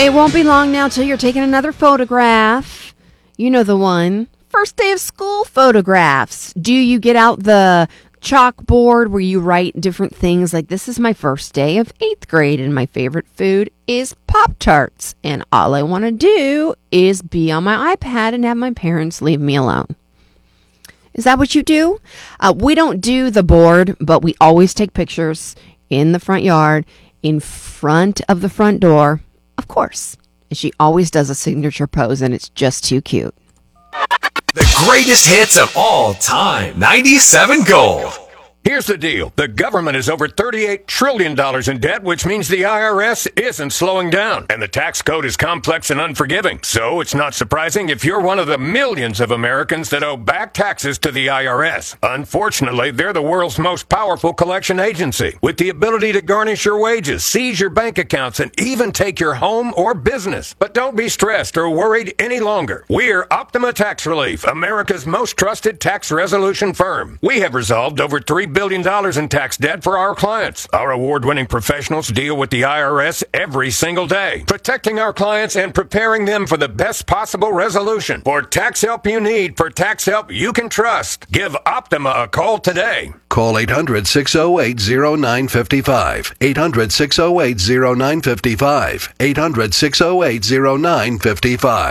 It won't be long now till you're taking another photograph. You know the one. First day of school photographs. Do you get out the chalkboard where you write different things like, this is my first day of 8th grade and my favorite food is Pop-Tarts. And all I want to do is be on my iPad and have my parents leave me alone. Is that what you do? We don't do the board, but we always take pictures in the front yard, in front of the front door. Of course. And she always does a signature pose, and it's just too cute. The greatest hits of all time. 97 Gold. Here's the deal. The government is over $38 trillion in debt, which means the IRS isn't slowing down. And the tax code is complex and unforgiving. So it's not surprising if you're one of the millions of Americans that owe back taxes to the IRS. Unfortunately, they're the world's most powerful collection agency, with the ability to garnish your wages, seize your bank accounts, and even take your home or business. But don't be stressed or worried any longer. We're Optima Tax Relief, America's most trusted tax resolution firm. We have resolved over $3 billion in tax debt for our clients. Our award-winning professionals deal with the IRS every single day, protecting our clients and preparing them for the best possible resolution. For tax help you need, for tax help you can trust, give Optima a call today. Call 800-608-0955. 800-608-0955. 800-608-0955.